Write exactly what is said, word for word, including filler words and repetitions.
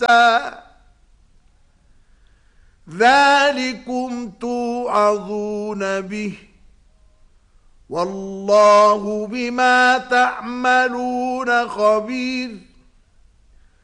بأسا ذلكم توعظون به والله بما تعملون خبير